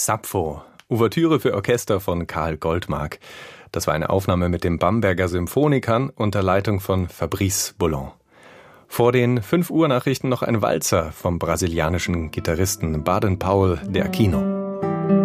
Sappho, Ouvertüre für Orchester von Karl Goldmark. Das war eine Aufnahme mit den Bamberger Symphonikern unter Leitung von Fabrice Boulon. Vor den 5 Uhr Nachrichten noch ein Walzer vom brasilianischen Gitarristen Baden Powell de Aquino.